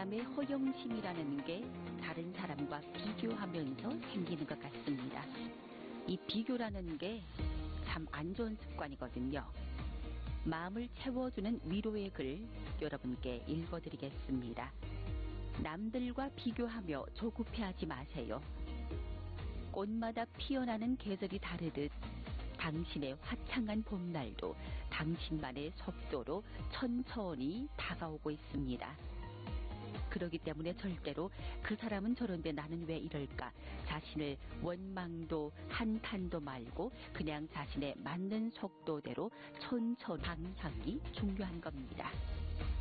사람의 허영심이라는 게 다른 사람과 비교하면서 생기는 것 같습니다. 이 비교라는 게 참 안 좋은 습관이거든요. 마음을 채워주는 위로의 글 여러분께 읽어드리겠습니다. 남들과 비교하며 조급해하지 마세요. 꽃마다 피어나는 계절이 다르듯 당신의 화창한 봄날도 당신만의 속도로 천천히 다가오고 있습니다. 그렇기 때문에 절대로 그 사람은 저런데 나는 왜 이럴까 자신을 원망도 한탄도 말고 그냥 자신의 맞는 속도대로 천천히 방향이 중요한 겁니다.